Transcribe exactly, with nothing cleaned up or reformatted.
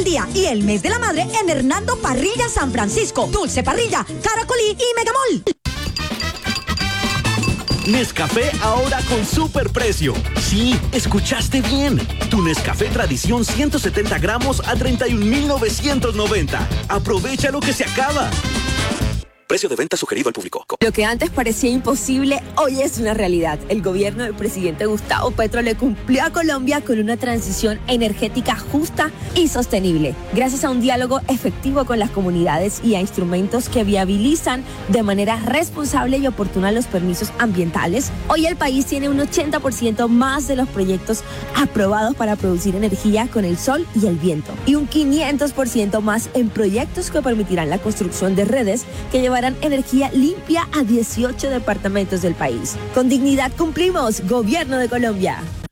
del día y el mes de la madre en Hernando Parrilla San Francisco, Dulce Parrilla, Caracolí y Megamol. Nescafé ahora con superprecio. Sí, escuchaste bien. Tu Nescafé Tradición ciento setenta gramos a treinta y un mil novecientos noventa. Aprovecha lo que se acaba. Precio de venta sugerido al público. Lo que antes parecía imposible, hoy es una realidad. El gobierno del presidente Gustavo Petro le cumplió a Colombia con una transición energética justa y sostenible, gracias a un diálogo efectivo con las comunidades y a instrumentos que viabilizan de manera responsable y oportuna los permisos ambientales. Hoy el país tiene un ochenta por ciento más de los proyectos aprobados para producir energía con el sol y el viento, y un quinientos por ciento más en proyectos que permitirán la construcción de redes que llevarán energía limpia a dieciocho departamentos del país. Con dignidad cumplimos, Gobierno de Colombia.